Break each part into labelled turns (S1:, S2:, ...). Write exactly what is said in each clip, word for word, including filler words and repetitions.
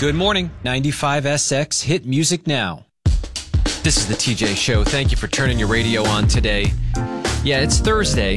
S1: Good morning, ninety-five S X Hit Music Now. This is the T J Show. Thank you for turning your radio on today. Yeah, it's Thursday.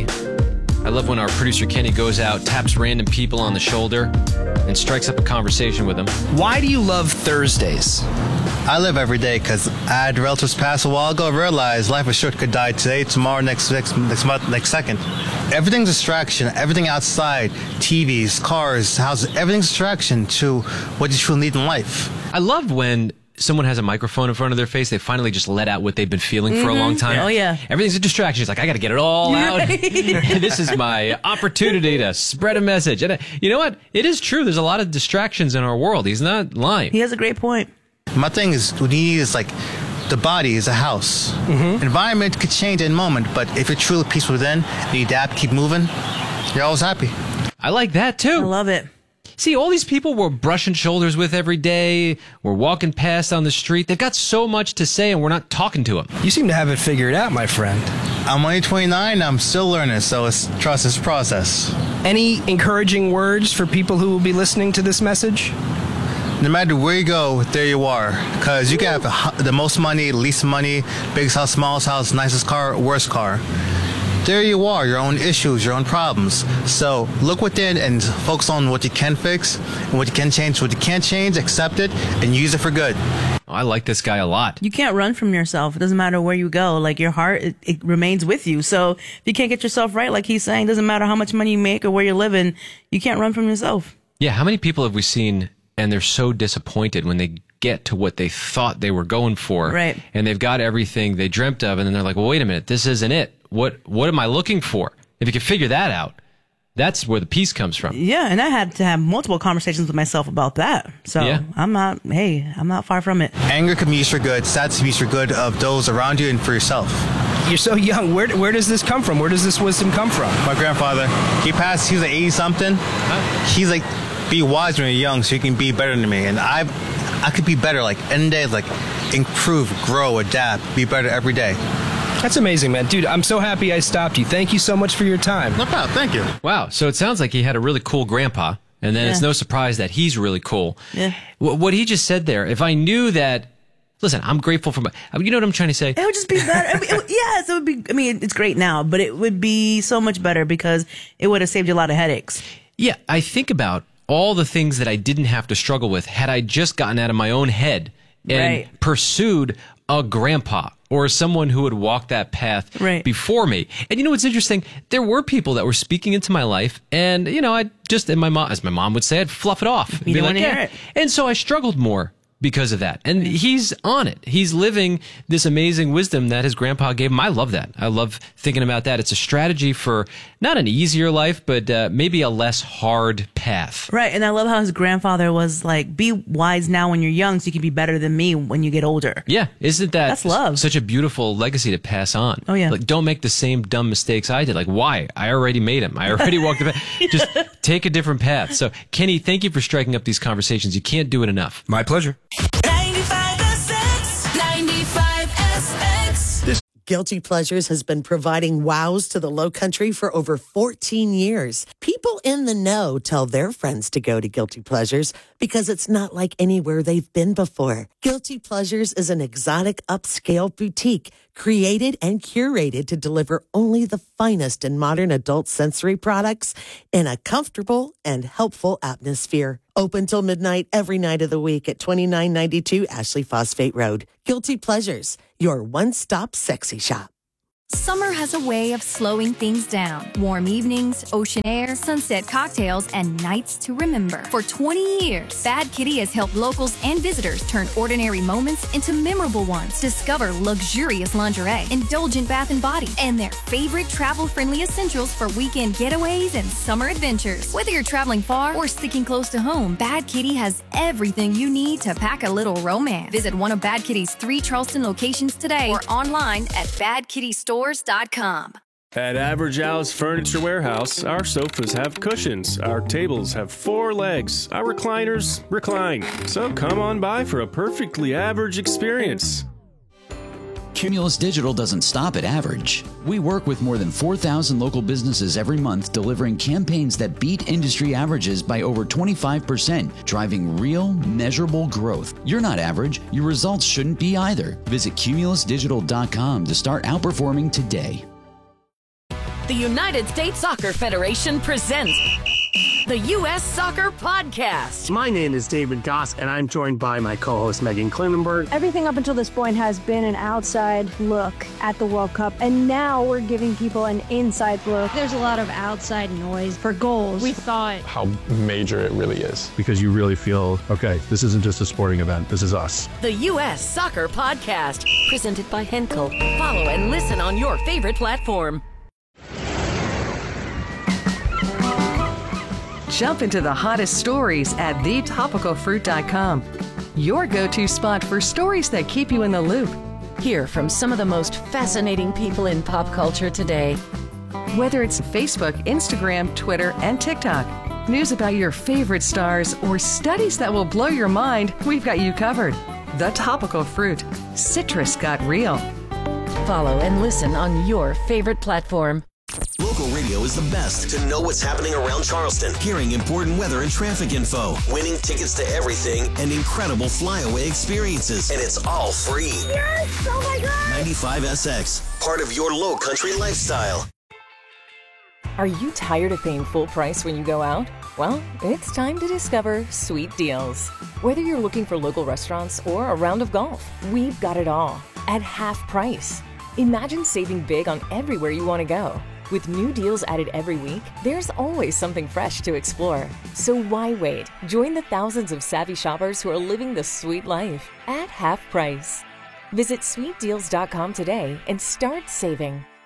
S1: I love when our producer Kenny goes out, taps random people on the shoulder, and strikes up a conversation with them.
S2: Why do you love Thursdays?
S3: I live every day because I had relatives pass a while ago. I realized life is short, could die today, tomorrow, next next next month, next second. Everything's a distraction. Everything outside, T Vs, cars, houses, everything's a distraction to what you truly need in life.
S1: I love when someone has a microphone in front of their face, they finally just let out what they've been feeling mm-hmm. for a long time.
S4: Oh, yeah.
S1: Everything's a distraction. It's like, I got to get it all out. This is my opportunity to spread a message. And uh, you know what? It is true. There's a lot of distractions in our world. He's not lying.
S4: He has a great point.
S3: My thing is, what you need is like, the body is a house. Mm-hmm. Environment could change in a moment, but if you're truly peaceful within, and you adapt, keep moving, you're always happy.
S1: I like that, too.
S4: I love it.
S1: See, all these people we're brushing shoulders with every day, we're walking past on the street, they've got so much to say and we're not talking to them.
S2: You seem to have it figured out, my friend.
S3: I'm only twenty-nine, I'm still learning, so it's trust this process.
S2: Any encouraging words for people who will be listening to this message?
S3: No matter where you go, there you are. Because you can have the most money, least money, biggest house, smallest house, nicest car, worst car. There you are, your own issues, your own problems. So look within and focus on what you can fix and what you can change. What you can't change, accept it and use it for good.
S1: Oh, I like this guy a lot.
S4: You can't run from yourself. It doesn't matter where you go. Like your heart, it, it remains with you. So if you can't get yourself right, like he's saying, doesn't matter how much money you make or where you're living, you can't run from yourself.
S1: Yeah, how many people have we seen and they're so disappointed when they get to what they thought they were going for.
S4: Right.
S1: And they've got everything they dreamt of, and then they're like, well, wait a minute, this isn't it. What what am I looking for? If you can figure that out, that's where the peace comes from.
S4: Yeah, and I had to have multiple conversations with myself about that. So
S1: yeah.
S4: I'm not, hey, I'm not far from it.
S3: Anger can be used for good, sadness can be used for good of those around you and for yourself.
S2: You're so young. Where where does this come from? Where does this wisdom come from?
S3: My grandfather, he passed, he was like eighty-something. Huh? He's like, be wise when you're young so you can be better than me. And I I could be better, like, any day, like, improve, grow, adapt, be better every day.
S2: That's amazing, man. Dude, I'm so happy I stopped you. Thank you so much for your time.
S3: No problem. Thank you.
S1: Wow. So it sounds like he had a really cool grandpa, and then yeah. it's no surprise that he's really cool.
S4: Yeah.
S1: What he just said there, if I knew that, listen, I'm grateful for my, you know what I'm trying to say?
S4: It would just be better. I mean, it, yes, it would be, I mean, it's great now, but it would be so much better because it would have saved you a lot of headaches.
S1: Yeah. I think about all the things that I didn't have to struggle with had I just gotten out of my own head and
S4: right.
S1: pursued a grandpa or someone who would walk that path
S4: right.
S1: before me. And you know what's interesting? There were people that were speaking into my life, and you know, I just, and my mom, as my mom would say, I'd fluff it off.
S4: You don't
S1: like,
S4: want to
S1: yeah.
S4: hear it.
S1: And so I struggled more because of that. And he's on it. He's living this amazing wisdom that his grandpa gave him. I love that. I love thinking about that. It's a strategy for not an easier life, but uh, maybe a less hard path.
S4: Right. And I love how his grandfather was like, be wise now when you're young so you can be better than me when you get older.
S1: Yeah. Isn't that
S4: That's love.
S1: Such a beautiful legacy to pass on?
S4: Oh, yeah.
S1: Like, don't make the same dumb mistakes I did. Like, why? I already made them. I already walked the path. Just take a different path. So, Kenny, thank you for striking up these conversations. You can't do it enough.
S2: My pleasure.
S5: Guilty Pleasures has been providing wows to the Low Country for over fourteen years. People in the know tell their friends to go to Guilty Pleasures because it's not like anywhere they've been before. Guilty Pleasures is an exotic upscale boutique created and curated to deliver only the finest in modern adult sensory products in a comfortable and helpful atmosphere. Open till midnight every night of the week at twenty-nine ninety-two Ashley Phosphate Road. Guilty Pleasures, your one-stop sexy shop.
S6: Summer has a way of slowing things down. Warm evenings, ocean air, sunset cocktails, and nights to remember. For twenty years, Bad Kitty has helped locals and visitors turn ordinary moments into memorable ones. Discover luxurious lingerie, indulgent bath and body, and their favorite travel-friendly essentials for weekend getaways and summer adventures. Whether you're traveling far or sticking close to home, Bad Kitty has everything you need to pack a little romance. Visit one of Bad Kitty's three Charleston locations today or online at bad kitty stores dot com.
S7: At Average Al's Furniture Warehouse, our sofas have cushions, our tables have four legs, our recliners recline. So come on by for a perfectly average experience.
S8: Cumulus Digital doesn't stop at average. We work with more than four thousand local businesses every month, delivering campaigns that beat industry averages by over twenty-five percent, driving real, measurable growth. You're not average. Your results shouldn't be either. Visit cumulus digital dot com to start outperforming today.
S9: The United States Soccer Federation presents the U S Soccer Podcast.
S10: My name is David Goss, and I'm joined by my co-host Megan Klinenberg.
S11: Everything up until this point has been an outside look at the World Cup, and now we're giving people an inside look.
S12: There's a lot of outside noise for goals.
S13: We thought
S14: how major it really is.
S15: Because you really feel, okay, this isn't just a sporting event, this is us.
S9: The U S Soccer Podcast, presented by Henkel. Follow and listen on your favorite platform.
S16: Jump into the hottest stories at the topical fruit dot com. Your go-to spot for stories that keep you in the loop.
S9: Hear from some of the most fascinating people in pop culture today.
S16: Whether it's Facebook, Instagram, Twitter, and TikTok, news about your favorite stars, or studies that will blow your mind, we've got you covered. The Topical Fruit. Citrus got real.
S9: Follow and listen on your favorite platform.
S17: Local radio is the best to know what's happening around Charleston, hearing important weather and traffic info, winning tickets to everything, and incredible flyaway experiences. And it's all free.
S18: Yes! Oh my God!
S17: ninety-five S X, part of your low country lifestyle.
S19: Are you tired of paying full price when you go out? Well, it's time to discover Sweet Deals. Whether you're looking for local restaurants or a round of golf, we've got it all at half price. Imagine saving big on everywhere you want to go. With new deals added every week, there's always something fresh to explore. So why wait? Join the thousands of savvy shoppers who are living the sweet life at half price. Visit sweet deals dot com today and start saving.